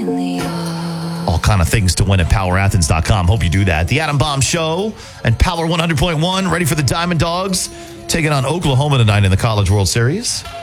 All kind of things to win at powerathens.com. Hope you do that. The Adam Bomb Show and Power 100.1 ready for the Diamond Dogs taking on Oklahoma tonight in the College World Series.